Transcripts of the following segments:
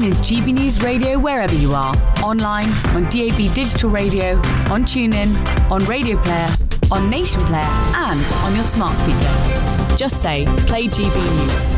into GB News Radio wherever you are. Online, on DAB Digital Radio, on TuneIn, on Radio Player, on Nation Player, and on your smart speaker. Just say, play GB News.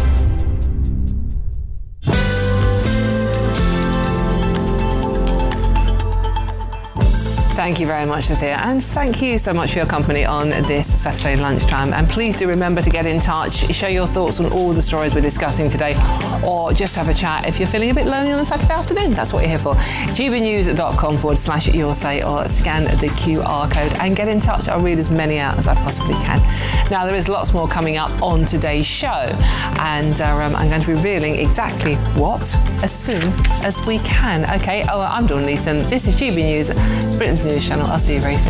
Thank you very much, Thea, and thank you so much for your company on this Saturday lunchtime. And please do remember to get in touch, share your thoughts on all the stories we're discussing today, or just have a chat if you're feeling a bit lonely on a Saturday afternoon. That's what you're here for. gbnews.com/your say, or scan the QR code and get in touch. I'll read as many out as I possibly can. Now, there is lots more coming up on today's show, and I'm going to be revealing exactly what as soon as we can. Okay, I'm Dawn Leeson. This is GB News, Britain's News Channel. I'll see you very soon.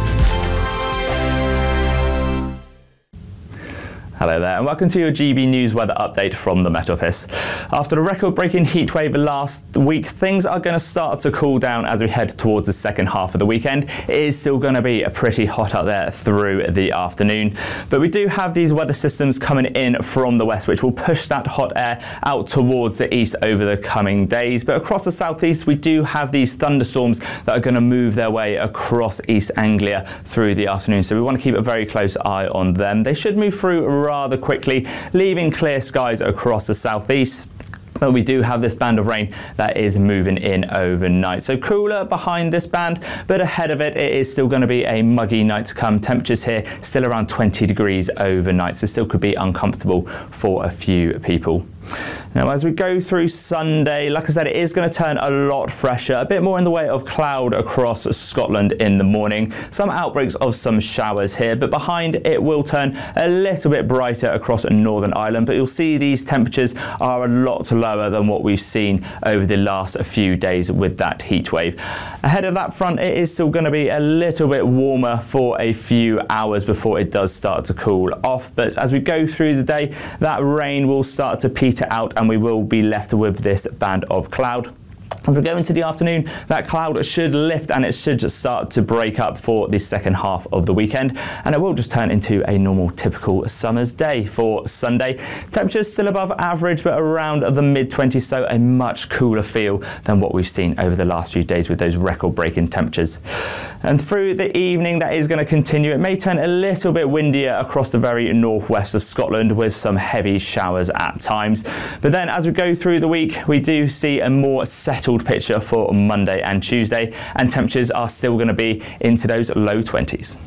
Hello there, and welcome to your GB News weather update from the Met Office. After the record-breaking heatwave last week, things are going to start to cool down as we head towards the second half of the weekend. It is still going to be pretty hot out there through the afternoon, but we do have these weather systems coming in from the west, which will push that hot air out towards the east over the coming days. But across the southeast, we do have these thunderstorms that are going to move their way across East Anglia through the afternoon, so we want to keep a very close eye on them. They should move through rather quickly, leaving clear skies across the southeast. But we do have this band of rain that is moving in overnight. So cooler behind this band, but ahead of it, it is still going to be a muggy night to come. Temperatures here still around 20 degrees overnight, so still could be uncomfortable for a few people. Now, as we go through Sunday, like I said, it is going to turn a lot fresher, a bit more in the way of cloud across Scotland in the morning. Some outbreaks of some showers here, but behind it will turn a little bit brighter across Northern Ireland. But you'll see these temperatures are a lot lower than what we've seen over the last few days with that heat wave. Ahead of that front, it is still going to be a little bit warmer for a few hours before it does start to cool off. But as we go through the day, that rain will start to peter out, and we will be left with this band of cloud. As we go into the afternoon, that cloud should lift and it should just start to break up for the second half of the weekend, and it will just turn into a normal typical summer's day for Sunday. Temperatures still above average but around the mid-20s, so a much cooler feel than what we've seen over the last few days with those record-breaking temperatures. And through the evening, that is going to continue. It may turn a little bit windier across the very northwest of Scotland with some heavy showers at times. But then as we go through the week, we do see a more settled picture for Monday and Tuesday, and temperatures are still going to be into those low 20s.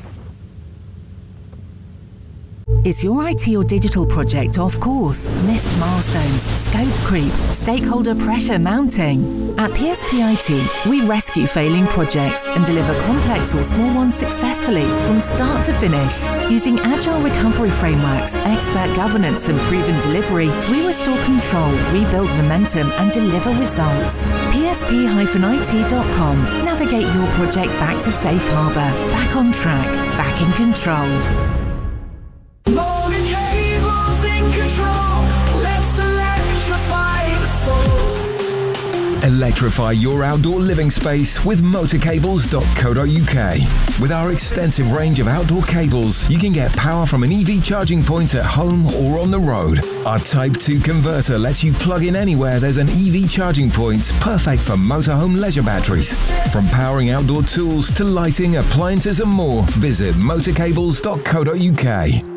Is your IT or digital project off course? Missed milestones, scope creep, stakeholder pressure mounting? At PSP IT, we rescue failing projects and deliver complex or small ones successfully from start to finish. Using agile recovery frameworks, expert governance and proven delivery, we restore control, rebuild momentum and deliver results. PSP-IT.com. Navigate your project back to safe harbour, back on track, back in control. Molded cables in control. Let's electrify the soul. Electrify your outdoor living space with motorcables.co.uk. With our extensive range of outdoor cables, you can get power from an EV charging point at home or on the road. Our Type 2 converter lets you plug in anywhere there's an EV charging point, perfect for motorhome leisure batteries. From powering outdoor tools to lighting, appliances and more, visit motorcables.co.uk.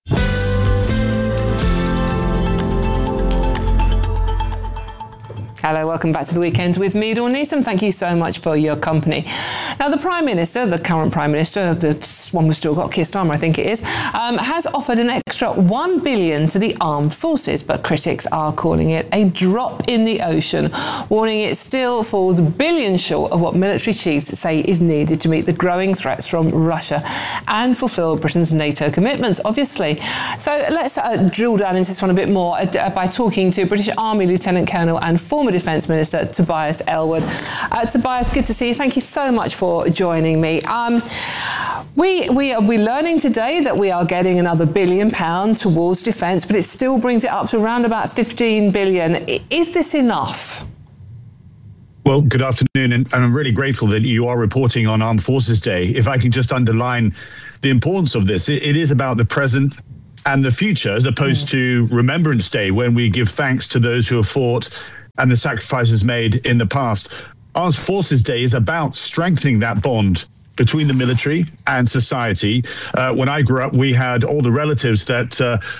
Hello, welcome back to the weekend with me, Dawn Neeson. Thank you so much for your company. Now, the Prime Minister, the current Prime Minister, the one we've still got, Keir Starmer, I think it is, has offered an extra $1 billion to the armed forces, but critics are calling it a drop in the ocean, warning it still falls billions short of what military chiefs say is needed to meet the growing threats from Russia and fulfil Britain's NATO commitments, obviously. So let's drill down into this one a bit more by talking to British Army Lieutenant Colonel and former Defence Minister Tobias Ellwood. Tobias, good to see you. Thank you so much for joining me. We're learning today that we are getting another £1 billion towards defence, but it still brings it up to around about 15 billion. Is this enough? Well, good afternoon, and I'm really grateful that you are reporting on Armed Forces Day. If I can just underline the importance of this, it is about the present and the future, as opposed to Remembrance Day, when we give thanks to those who have fought and the sacrifices made in the past. Armed Forces Day is about strengthening that bond between the military and society. When I grew up, we had all the relatives that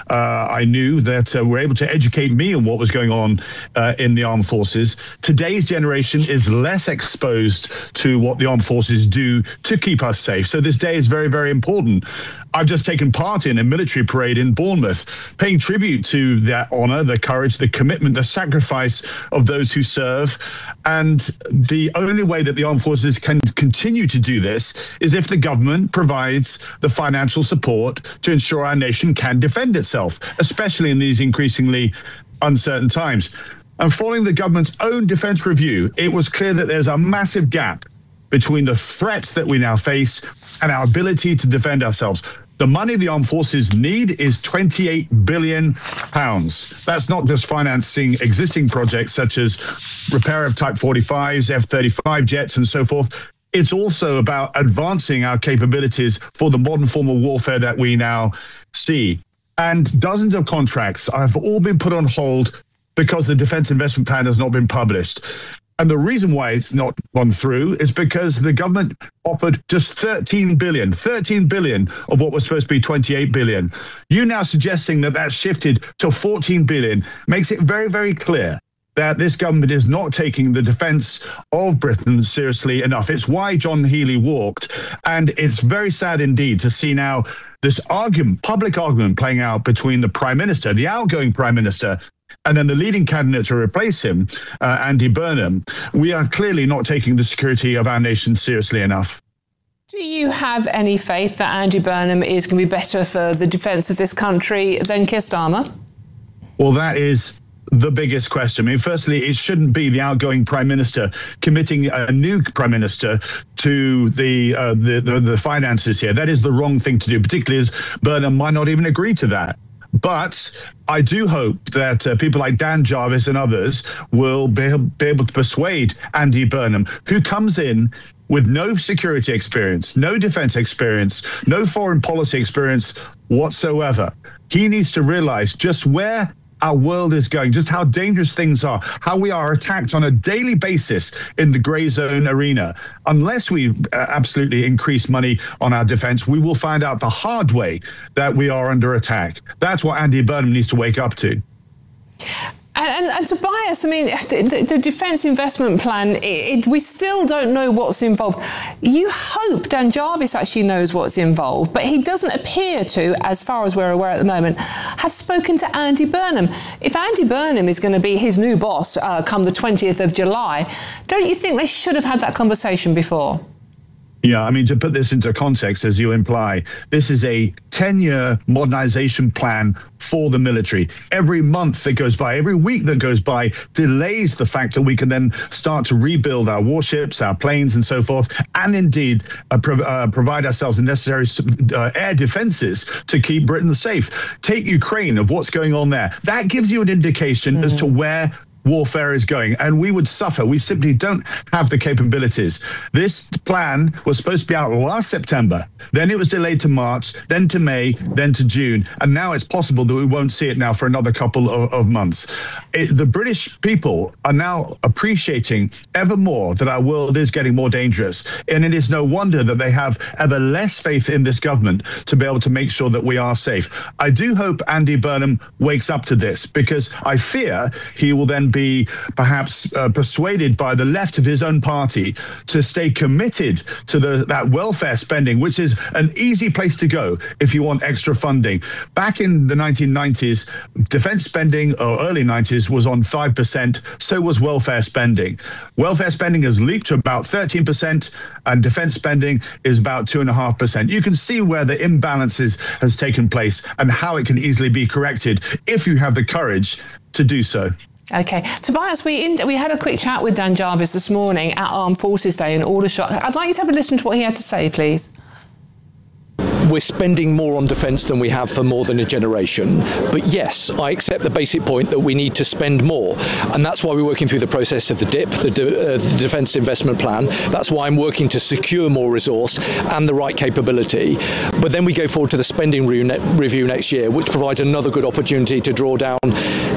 I knew that were able to educate me on what was going on in the armed forces. Today's generation is less exposed to what the armed forces do to keep us safe. So this day is very, very important. I've just taken part in a military parade in Bournemouth, paying tribute to that honor, the courage, the commitment, the sacrifice of those who serve. And the only way that the armed forces can continue to do this is if the government provides the financial support to ensure our nation can defend itself, especially in these increasingly uncertain times. And following the government's own defense review, it was clear that there's a massive gap between the threats that we now face and our ability to defend ourselves. The money the armed forces need is £28 billion. That's not just financing existing projects such as repair of Type 45s, F-35 jets and so forth. It's also about advancing our capabilities for the modern form of warfare that we now see. And dozens of contracts have all been put on hold because the Defence Investment Plan has not been published. And the reason why it's not gone through is because the government offered just 13 billion of what was supposed to be 28 billion. You now suggesting that that's shifted to 14 billion makes it very, very clear that this government is not taking the defence of Britain seriously enough. It's why John Healey walked. And it's very sad indeed to see now this argument, public argument playing out between the Prime Minister, the outgoing Prime Minister, and then the leading candidate to replace him, Andy Burnham. We are clearly not taking the security of our nation seriously enough. Do you have any faith that Andy Burnham is going to be better for the defence of this country than Keir Starmer? Well, that is the biggest question. I mean, firstly, it shouldn't be the outgoing Prime Minister committing a new Prime Minister to the finances here. That is the wrong thing to do, particularly as Burnham might not even agree to that. But I do hope that people like Dan Jarvis and others will be able to persuade Andy Burnham, who comes in with no security experience, no defense experience, no foreign policy experience whatsoever. He needs to realize just where our world is going, just how dangerous things are, how we are attacked on a daily basis in the grey zone arena. Unless we absolutely increase money on our defense, we will find out the hard way that we are under attack. That's what Andy Burnham needs to wake up to. And Tobias, I mean, the Defence Investment Plan, we still don't know what's involved. You hope Dan Jarvis actually knows what's involved, but he doesn't appear to, as far as we're aware at the moment, have spoken to Andy Burnham. If Andy Burnham is going to be his new boss come the 20th of July, don't you think they should have had that conversation before? Yeah, I mean, to put this into context, as you imply, this is a 10-year modernization plan for the military. Every month that goes by, every week that goes by, delays the fact that we can then start to rebuild our warships, our planes, and so forth, and indeed provide ourselves the necessary air defenses to keep Britain safe. Take Ukraine, of what's going on there. That gives you an indication as to where warfare is going, and we would suffer. We simply don't have the capabilities. This plan was supposed to be out last September, then it was delayed to March, then to May, then to June, and now it's possible that we won't see it now for another couple of months. The British people are now appreciating ever more that our world is getting more dangerous, and it is no wonder that they have ever less faith in this government to be able to make sure that we are safe. I do hope Andy Burnham wakes up to this, because I fear he will then be perhaps persuaded by the left of his own party to stay committed to that welfare spending, which is an easy place to go if you want extra funding. Back in the 1990s, defense spending, or early 90s, was on 5%, so was welfare spending. Welfare spending has leaped to about 13%, and defense spending is about 2.5%. You can see where the imbalances has taken place and how it can easily be corrected if you have the courage to do so. OK. Tobias, we had a quick chat with Dan Jarvis this morning at Armed Forces Day in Aldershot. I'd like you to have a listen to what he had to say, please. We're spending more on defence than we have for more than a generation. But yes, I accept the basic point that we need to spend more. And that's why we're working through the process of the DIP, the Defence Investment Plan. That's why I'm working to secure more resource and the right capability. But then we go forward to the spending review next year, which provides another good opportunity to draw down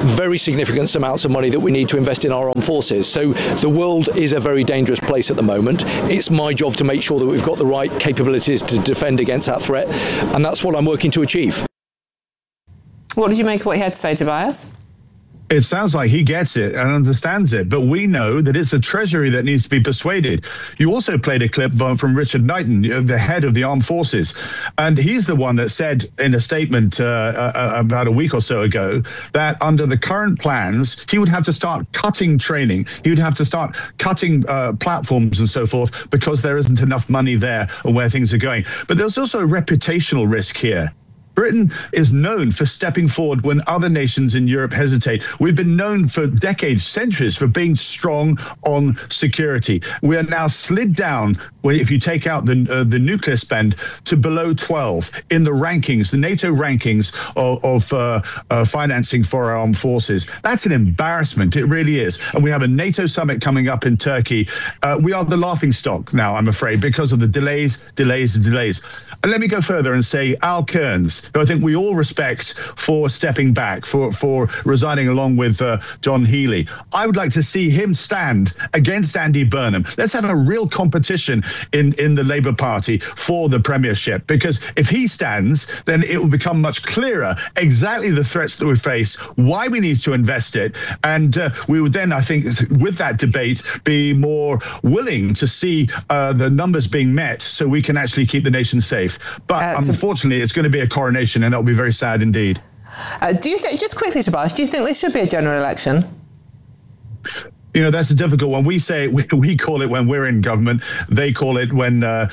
very significant amounts of money that we need to invest in our armed forces. So the world is a very dangerous place at the moment. It's my job to make sure that we've got the right capabilities to defend against that threat, and that's what I'm working to achieve. What did you make of what he had to say, Tobias? It sounds like he gets it and understands it, but we know that it's the Treasury that needs to be persuaded. You also played a clip from Richard Knighton, the head of the armed forces, and he's the one that said in a statement about a week or so ago that under the current plans, he would have to start cutting training. He would have to start cutting platforms and so forth because there isn't enough money there on where things are going. But there's also a reputational risk here. Britain is known for stepping forward when other nations in Europe hesitate. We've been known for decades, centuries, for being strong on security. We are now slid down, if you take out the nuclear spend, to below 12 in the rankings, the NATO rankings of financing for our armed forces. That's an embarrassment. It really is. And we have a NATO summit coming up in Turkey. We are the laughingstock now, I'm afraid, because of the delays. And let me go further and say Al Kearns, who I think we all respect for stepping back, for resigning along with John Healey. I would like to see him stand against Andy Burnham. Let's have a real competition in the Labour Party for the premiership, because if he stands, then it will become much clearer exactly the threats that we face, why we need to invest it, and we would then, I think, with that debate, be more willing to see the numbers being met so we can actually keep the nation safe. But unfortunately, it's going to be a coronation, and that will be very sad indeed. Do you think, just quickly, Tobias, do you think there should be a general election? You know, that's a difficult one. We say we call it when we're in government. They call it when they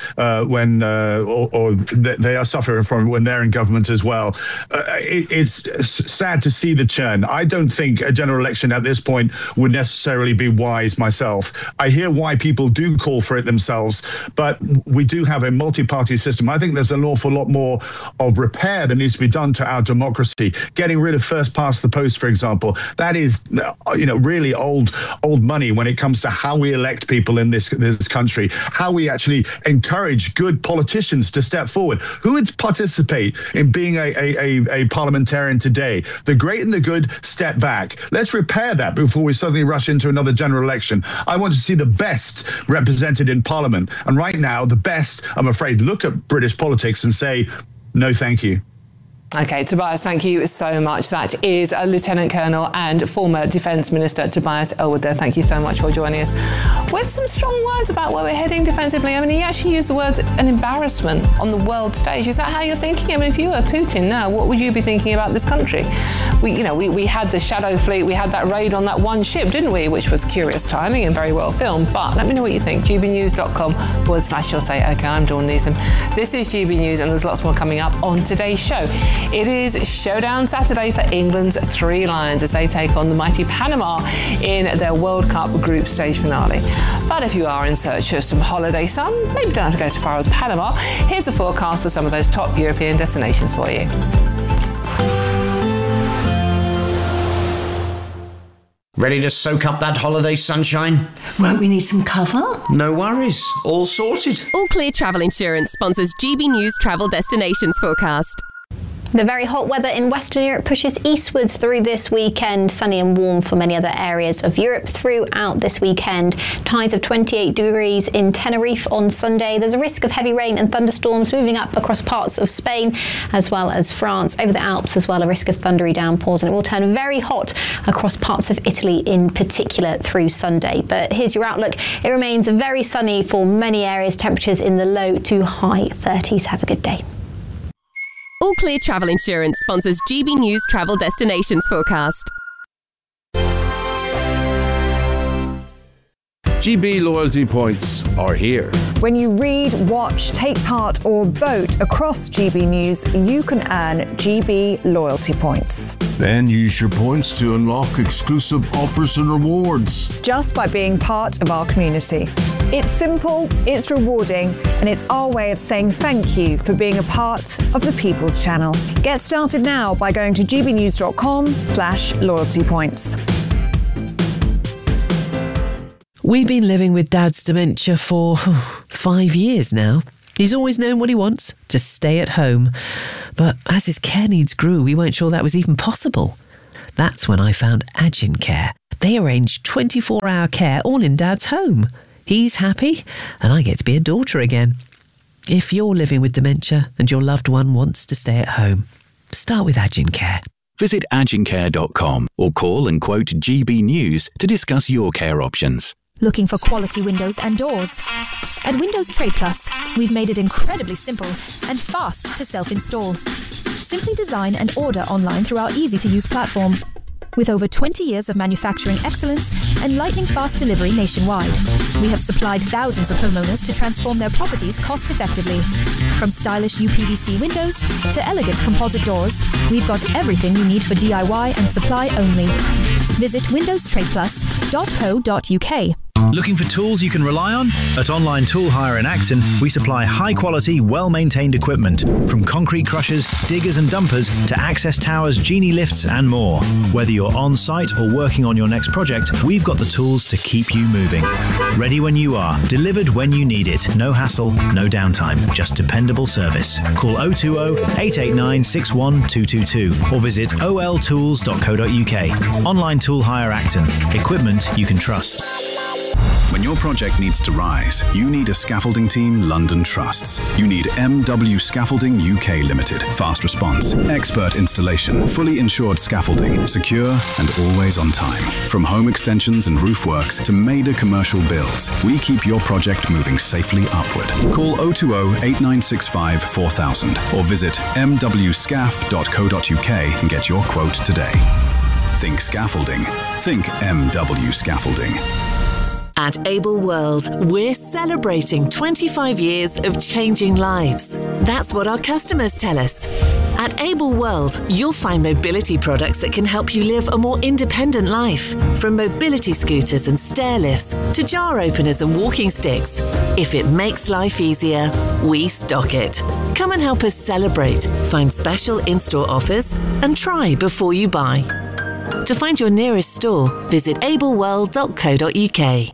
are suffering from when they're in government as well. It's sad to see the churn. I don't think a general election at this point would necessarily be wise myself. I hear why people do call for it themselves, but we do have a multi-party system. I think there's an awful lot more of repair that needs to be done to our democracy. Getting rid of first past the post, for example, that is, really old money when it comes to how we elect people in this country, how we actually encourage good politicians to step forward. Who would participate in being a parliamentarian today? The great and the good step back. Let's repair that before we suddenly rush into another general election. I want to see the best represented in Parliament. And right now, the best, I'm afraid, look at British politics and say, no, thank you. OK, Tobias, thank you so much. That is Lieutenant Colonel and former Defence Minister Tobias Ellwood. Thank you so much for joining us with some strong words about where we're heading defensively. I mean, he actually used the words an embarrassment on the world stage. Is that how you're thinking? I mean, if you were Putin now, what would you be thinking about this country? We had the Shadow Fleet, we had that raid on that one ship, didn't we? Which was curious timing and very well filmed. But let me know what you think. gbnews.com/you'll say, OK, I'm Dawn Neeson. This is GB News, and there's lots more coming up on today's show. It is Showdown Saturday for England's Three Lions as they take on the mighty Panama in their World Cup group stage finale. But if you are in search of some holiday sun, maybe don't have to go as far as Panama. Here's a forecast for some of those top European destinations for you. Ready to soak up that holiday sunshine? Won't we need some cover? No worries, all sorted. All Clear Travel Insurance sponsors GB News Travel Destinations Forecast. The very hot weather in Western Europe pushes eastwards through this weekend. Sunny and warm for many other areas of Europe throughout this weekend. Highs of 28 degrees in Tenerife on Sunday. There's a risk of heavy rain and thunderstorms moving up across parts of Spain as well as France. Over the Alps as well, a risk of thundery downpours, and it will turn very hot across parts of Italy in particular through Sunday. But here's your outlook. It remains very sunny for many areas. Temperatures in the low to high 30s. Have a good day. All Clear Travel Insurance sponsors GB News Travel Destinations Forecast. GB loyalty points are here. When you read, watch, take part or vote across GB News, you can earn GB loyalty points. Then use your points to unlock exclusive offers and rewards. Just by being part of our community. It's simple, it's rewarding, and it's our way of saying thank you for being a part of the People's Channel. Get started now by going to gbnews.com/loyalty points. We've been living with Dad's dementia for 5 years now. He's always known what he wants, to stay at home. But as his care needs grew, we weren't sure that was even possible. That's when I found Agincare. They arrange 24-hour care all in Dad's home. He's happy, and I get to be a daughter again. If you're living with dementia and your loved one wants to stay at home, start with Agincare. Visit agincare.com or call and quote GB News to discuss your care options. Looking for quality windows and doors? At Windows Trade Plus, we've made it incredibly simple and fast to self-install. Simply design and order online through our easy-to-use platform. With over 20 years of manufacturing excellence and lightning-fast delivery nationwide, we have supplied thousands of homeowners to transform their properties cost-effectively. From stylish UPVC windows to elegant composite doors, we've got everything you need for DIY and supply only. Visit windowstradeplus.co.uk. Looking for tools you can rely on? At Online Tool Hire in Acton, we supply high-quality, well-maintained equipment, from concrete crushers, diggers and dumpers to access towers, genie lifts and more. Whether you're on-site or working on your next project, we've got the tools to keep you moving. Ready when you are, delivered when you need it. No hassle, no downtime, just dependable service. Call 020-889-61222 or visit oltools.co.uk. Online Tool Hire Acton. Equipment you can trust. When your project needs to rise, you need a scaffolding team London trusts. You need MW Scaffolding UK Limited. Fast response, expert installation, fully insured scaffolding, secure and always on time. From home extensions and roof works to major commercial builds, we keep your project moving safely upward. Call 020-8965-4000 or visit mwscaf.co.uk and get your quote today. Think scaffolding. Think MW Scaffolding. At Able World, we're celebrating 25 years of changing lives. That's what our customers tell us. At Able World, you'll find mobility products that can help you live a more independent life. From mobility scooters and stair lifts to jar openers and walking sticks. If it makes life easier, we stock it. Come and help us celebrate, find special in-store offers, and try before you buy. To find your nearest store, visit ableworld.co.uk.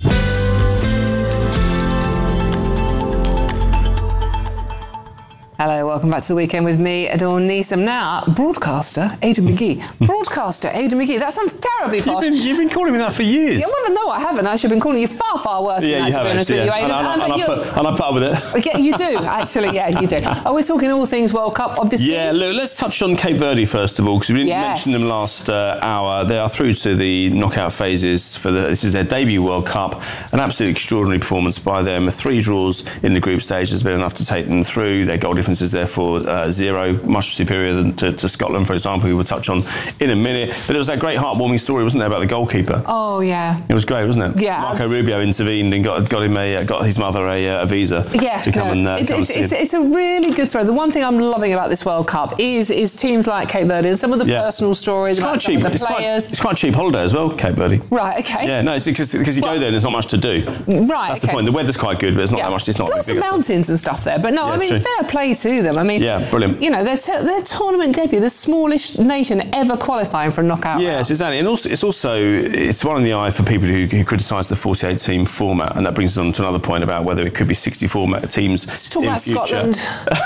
Hello, welcome back to The Weekend with me, Adorn Neeson. Now, broadcaster Aidan McGee. Broadcaster Aidan McGee. That sounds terribly posh. You've been calling me that for years. Yeah, well, no, I haven't. I should have been calling you far, far worse than that, to be honest with you, Aidan. And I put up with it. Yeah, you do, actually. Yeah, you do. Oh, we're talking all things World Cup, obviously. Yeah, look, let's touch on Cape Verde first of all, because we didn't mention them last hour. They are through to the knockout phases. This is their debut World Cup. An absolutely extraordinary performance by them. 3 draws in the group stage has been enough to take them through. Their goal difference is therefore 0, much superior than to Scotland, for example, who we'll touch on in a minute. But there was that great heartwarming story, wasn't there, about the goalkeeper? Oh, yeah. It was great, wasn't it? Yeah. Marco Rubio intervened and got his mother a visa to come and see him. It's a really good story. The one thing I'm loving about this World Cup is teams like Cape Verde and some of the personal stories about some of the players. It's quite a cheap holiday as well, Cape Verde. Right, okay. Yeah, no, it's because you go there and there's not much to do. Right, That's the point. The weather's quite good, but it's not that much. It's not lots of mountains and stuff there. But no, I mean, true. fair play to them. I mean, brilliant. You know, their tournament debut, the smallest nation ever qualifying for a knockout. Yes, exactly. And also, it's one in the eye for people who criticise the 48-team format, and that brings us on to another point about whether it could be 64 teams Let's talk in about future. Scotland.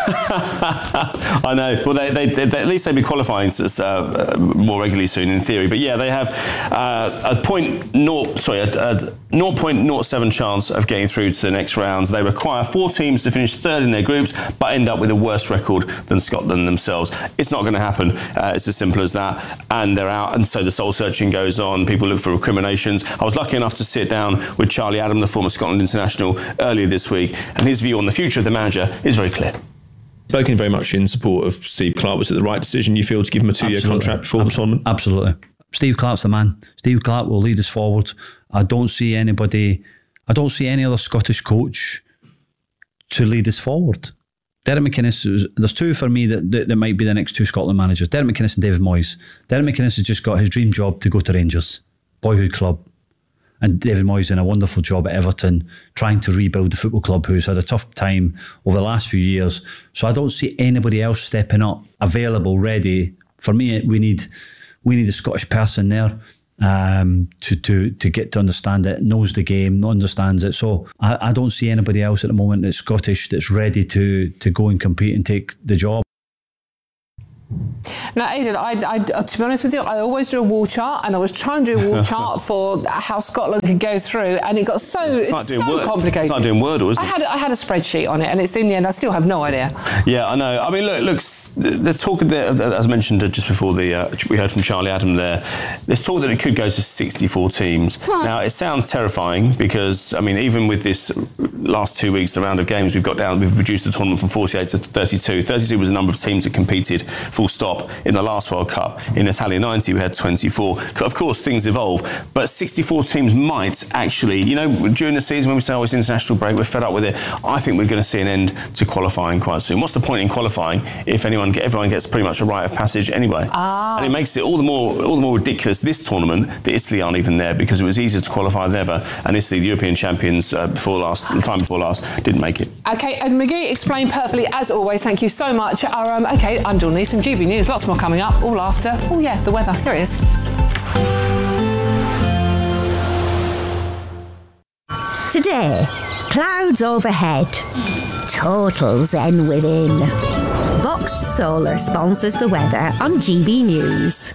I know. Well, they at least they'll be qualifying more regularly soon, in theory. But yeah, they have a 0.07 chance of getting through to the next round. They require 4 teams to finish third in their groups, but end up with a worse record than Scotland themselves. It's not going to happen. It's as simple as that. And they're out, and so the soul searching goes on. People look for recriminations. I was lucky enough to sit down with Charlie Adam, the former Scotland international, earlier this week, and his view on the future of the manager is very clear. Spoken very much in support of Steve Clarke. Was it the right decision, you feel, to give him a 2-year contract before the tournament? Absolutely. Steve Clarke's the man. Steve Clarke will lead us forward. I don't see any other Scottish coach to lead us forward. Derek McInnes, there's 2 for me that might be the next 2 Scotland managers. Derek McInnes and David Moyes. Derek McInnes has just got his dream job to go to Rangers, boyhood club. And David Moyes done a wonderful job at Everton, trying to rebuild the football club, who's had a tough time over the last few years. So I don't see anybody else stepping up, available, ready. For me, we need a Scottish person there to get to understand it, knows the game, understands it. So I don't see anybody else at the moment that's Scottish that's ready to go and compete and take the job. Now, Aidan, I to be honest with you, I always do a wall chart, and I was trying to do a wall chart for how Scotland could go through, and it got so complicated. It's like doing Wordle, isn't it? I had a spreadsheet on it, and it's in the end, I still have no idea. Yeah, I know. I mean, look, there's talk, as mentioned just before we heard from Charlie Adam there, there's talk that it could go to 64 teams. Now, it sounds terrifying because, I mean, even with this last 2 weeks, the round of games we've reduced the tournament from 48 to 32. 32 was the number of teams that competed, full stop, in the last World Cup. In Italia 90, we had 24. Of course, things evolve, but 64 teams might actually, during the season when we say, it's international break, we're fed up with it, I think we're going to see an end to qualifying quite soon. What's the point in qualifying if everyone gets pretty much a rite of passage anyway? And it makes it all the more ridiculous this tournament that Italy aren't even there, because it was easier to qualify than ever, and Italy, the European champions the time before last, didn't make it. Okay, and McGee explained perfectly as always. Thank you so much. I'm Dawn Neeson from GB News. Lots more coming up. All after. Oh yeah, the weather. Here it is. Today, clouds overhead, total zen within. Vox Solar sponsors the weather on GB News.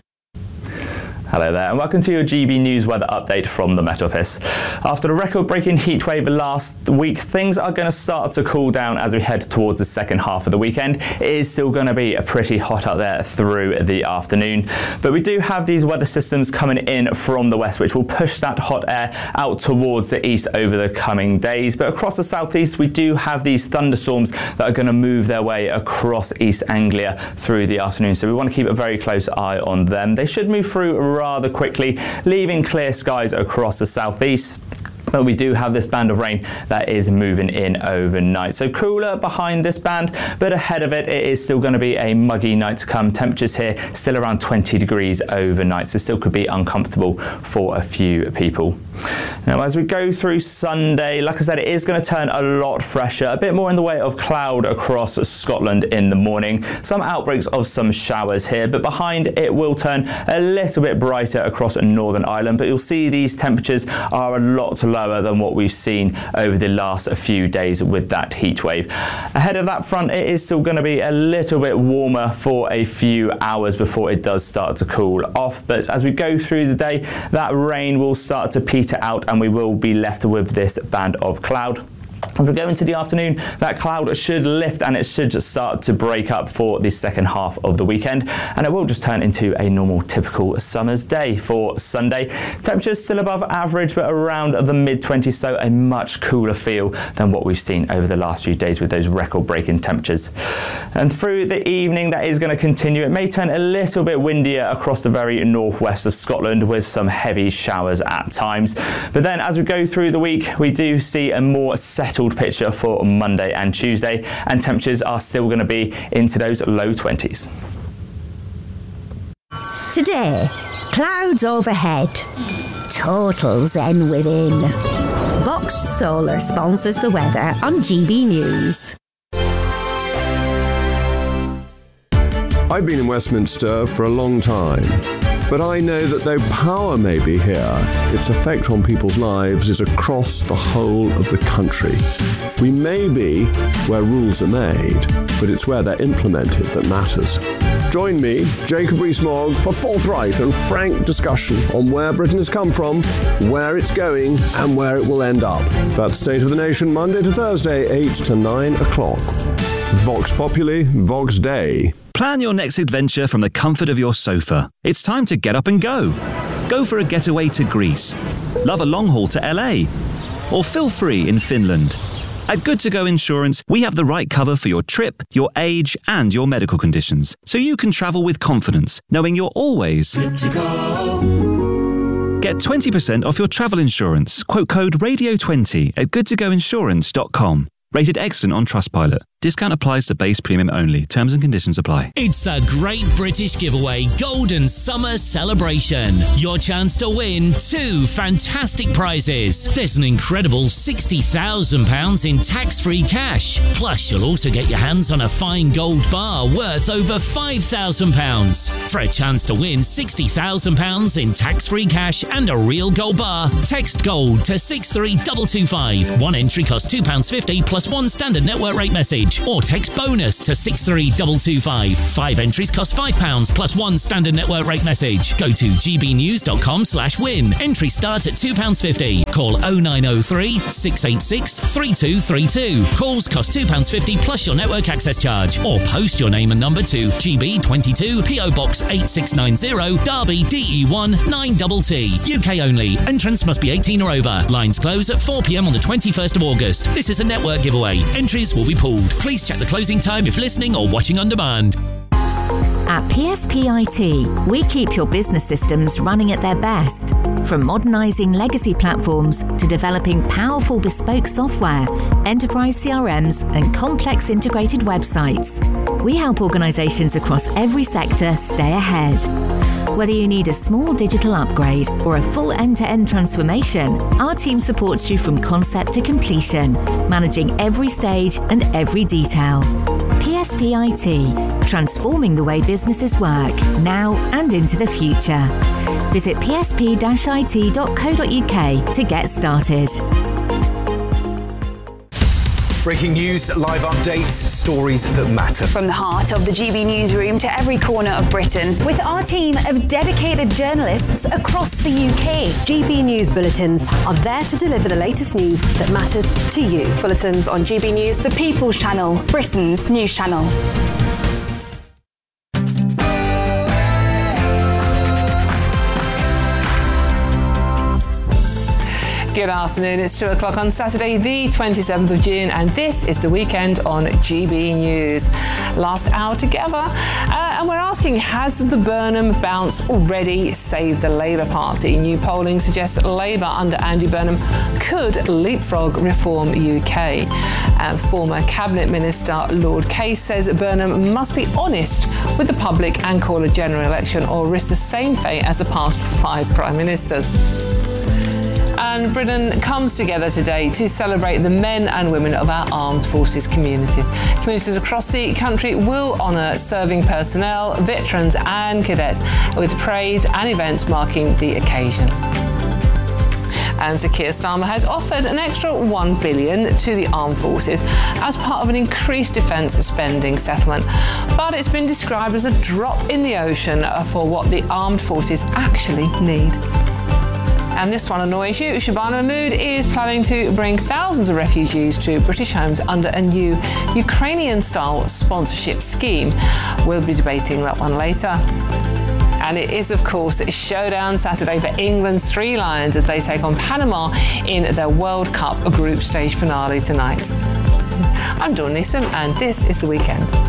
Hello there, and welcome to your GB News weather update from the Met Office. After the record-breaking heatwave last week, things are going to start to cool down as we head towards the second half of the weekend. It is still going to be pretty hot out there through the afternoon, but we do have these weather systems coming in from the west, which will push that hot air out towards the east over the coming days. But across the southeast, we do have these thunderstorms that are going to move their way across East Anglia through the afternoon, so we want to keep a very close eye on them. They should move through rather quickly, leaving clear skies across the southeast. But we do have this band of rain that is moving in overnight. So cooler behind this band, but ahead of it, it is still going to be a muggy night to come. Temperatures here still around 20 degrees overnight, so still could be uncomfortable for a few people. Now, as we go through Sunday, like I said, it is going to turn a lot fresher, a bit more in the way of cloud across Scotland in the morning. Some outbreaks of some showers here, but behind it will turn a little bit brighter across Northern Ireland. But you'll see these temperatures are a lot lower than what we've seen over the last few days with that heat wave. Ahead of that front, it is still going to be a little bit warmer for a few hours before it does start to cool off. But as we go through the day, that rain will start to peter out, and we will be left with this band of cloud. As we go into the afternoon, that cloud should lift and it should start to break up for the second half of the weekend, and it will just turn into a normal typical summer's day for Sunday. Temperatures still above average but around the mid-20s, so a much cooler feel than what we've seen over the last few days with those record-breaking temperatures. And through the evening, that is going to continue. It may turn a little bit windier across the very northwest of Scotland with some heavy showers at times. But then as we go through the week, we do see a more settled picture for Monday and Tuesday, and temperatures are still going to be into those low 20s. Today, clouds overhead, total zen within. Vox Solar sponsors the weather on GB News. I've been in Westminster for a long time, but I know that though power may be here, its effect on people's lives is across the whole of the country. We may be where rules are made, but it's where they're implemented that matters. Join me, Jacob Rees-Mogg, for forthright and frank discussion on where Britain has come from, where it's going, and where it will end up. That's State of the Nation, Monday to Thursday, 8 to 9 o'clock. Vox Populi, Vox Dei. Plan your next adventure from the comfort of your sofa. It's time to get up and go. Go for a getaway to Greece. Love a long haul to LA. Or feel free in Finland. At Good To Go Insurance, we have the right cover for your trip, your age, and your medical conditions, so you can travel with confidence, knowing you're always good to go. Get 20% off your travel insurance. Quote code RADIO20 at goodtogoinsurance.com. Rated excellent on Trustpilot. Discount applies to base premium only. Terms and conditions apply. It's a great British giveaway Golden Summer Celebration. Your chance to win 2 fantastic prizes. There's an incredible £60,000 in tax-free cash. Plus, you'll also get your hands on a fine gold bar worth over £5,000. For a chance to win £60,000 in tax-free cash and a real gold bar, text GOLD to 63225. One entry costs £2.50 plus one standard network rate message. charge. Or text BONUS to 63225. 5 entries cost £5 plus 1 standard network rate message. Go to gbnews.com/win. Entry start at £2.50. Call 0903 686 3232. Calls cost £2.50 plus your network access charge. Or post your name and number to GB22 PO Box 8690 Derby DE1 9TT. UK only. Entrance must be 18 or over. Lines close at 4 p.m. on the 21st of August. This is a network giveaway. Entries will be pulled. Please check the closing time if listening or watching on demand. At PSP IT, we keep your business systems running at their best. From modernising legacy platforms to developing powerful bespoke software, enterprise CRMs and complex integrated websites, we help organisations across every sector stay ahead. Whether you need a small digital upgrade or a full end-to-end transformation, our team supports you from concept to completion, managing every stage and every detail. PSP IT, transforming the way businesses work now and into the future. Visit psp-it.co.uk to get started. Breaking news, live updates, stories that matter. From the heart of the GB newsroom to every corner of Britain, with our team of dedicated journalists across the UK. GB News Bulletins are there to deliver the latest news that matters to you. Bulletins on GB News, the People's Channel, Britain's news channel. Good afternoon, it's 2 o'clock on Saturday the 27th of June and this is the weekend on GB News. Last hour together and we're asking, has the Burnham bounce already saved the Labour Party? New polling suggests that Labour under Andy Burnham could leapfrog Reform UK. And former Cabinet Minister Lord Case says Burnham must be honest with the public and call a general election or risk the same fate as the past 5 Prime Ministers. And Britain comes together today to celebrate the men and women of our armed forces communities. Communities across the country will honour serving personnel, veterans and cadets with parades and events marking the occasion. And Sir Keir Starmer has offered an extra $1 billion to the armed forces as part of an increased defence spending settlement. But it's been described as a drop in the ocean for what the armed forces actually need. And this one annoys you. Shabana Mahmood is planning to bring thousands of refugees to British homes under a new Ukrainian-style sponsorship scheme. We'll be debating that one later. And it is, of course, showdown Saturday for England's Three Lions as they take on Panama in their World Cup group stage finale tonight. I'm Dawn Neeson, and this is The Weekend.